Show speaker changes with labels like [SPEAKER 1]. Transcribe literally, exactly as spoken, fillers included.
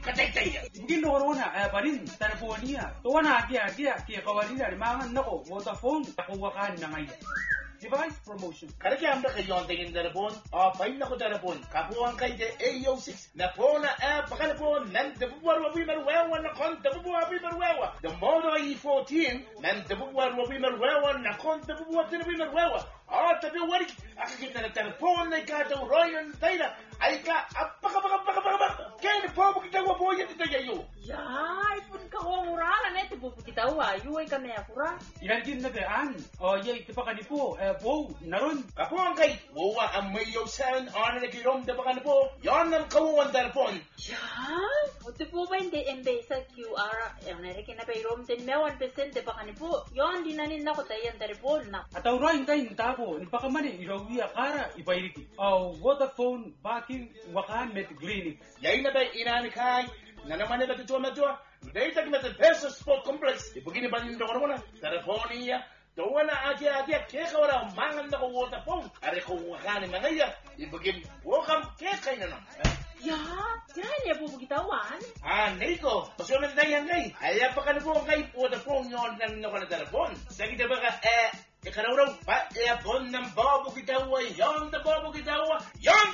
[SPEAKER 1] katay-tay.
[SPEAKER 2] Mungkin corona eh pa rin teleponia. Tuwa na kia kia kia kawarina limangan nako Vodafone nakuwakan na ngayon. Device promotion.
[SPEAKER 1] Karaki amda kayo ang tingin telepon. Ah, pahin na ko telepon. Kapuang kay de A O six. Na po na eh baka na po nan dabubuar wabi marwewa na kon dabubuar wabi marwewa. The Moto E fourteen nan dabubuar wabi marwewa na kon dabubuar wabi marwewa. Ah, tabi wari akakit na telepon na ikataw royan tayo na. Ay ka apaka baka baka baka baka. Kaya na po kita ko po yan ito yayo.
[SPEAKER 3] Yay, pun ka ko muralan eh tibo kita wa. Yuay ka na yakura.
[SPEAKER 2] Ilan din na gaan. Oh, yay tipa ka ni po. Eh po naron.
[SPEAKER 1] Kapuang kay wawa ang mayo seven on na kirom da baka na po. Yan ang kawuan telepon.
[SPEAKER 3] Yan? O tibo ba hindi embay sa Q R? Ang narikin na payroom din may one percent de baka ni po. Yan, di na nila ko tayo ang telepon na.
[SPEAKER 2] At awrain tayo ng tapo. Ipaka man eh irawi akara ipairiki. Oh, Vodafone baking wakan met clinic.
[SPEAKER 1] Yay na ba inani kay na naman na tuwa na tuwa. Dahil tag na Peso Sport Complex. Ipagini ba nito ko naman? Telefonia. Tuwa na ati-ati. Kaya ka wala mangan na ko Vodafone. Are ko wakani mga iya. Ipagin wakam kaya kayo na naman.
[SPEAKER 3] Ya, yan niya po magitawan.
[SPEAKER 1] Ah, Nico. Pasunan tayo yan kay. Ay, pa ka na po kay Vodafone yun na nako na telefon. Sa kita ba ka, eh, ikaraw raw, pa, eh, bon ng babo kita wa, yon na babo kita wa, yon